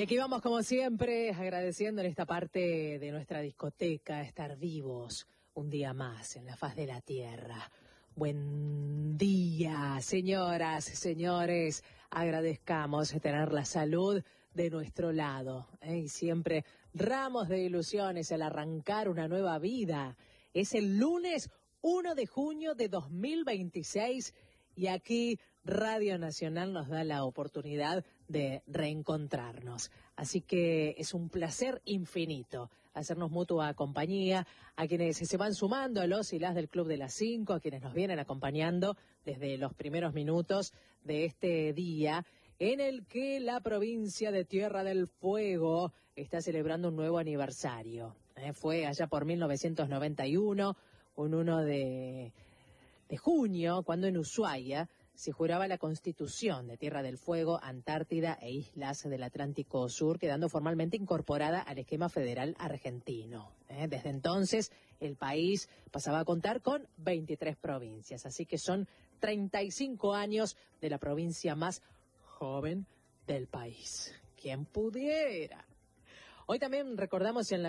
Y aquí vamos como siempre agradeciendo en esta parte de nuestra discoteca estar vivos un día más en la faz de la tierra. Buen día, señoras, señores. Agradezcamos tener la salud de nuestro lado. Y siempre ramos de ilusiones al arrancar una nueva vida. Es el lunes 1 de junio de 2026 y aquí Radio Nacional nos da la oportunidad de reencontrarnos. Así que es un placer infinito hacernos mutua compañía a quienes se van sumando, a los y las del Club de las 5, a quienes nos vienen acompañando desde los primeros minutos de este día en el que la provincia de Tierra del Fuego está celebrando un nuevo aniversario. Fue allá por 1991, un 1 de junio, cuando en Ushuaia se juraba la Constitución de Tierra del Fuego, Antártida e islas del Atlántico Sur, quedando formalmente incorporada al esquema federal argentino. Desde entonces, el país pasaba a contar con 23 provincias, así que son 35 años de la provincia más joven del país. ¿Quién pudiera? Hoy también recordamos en la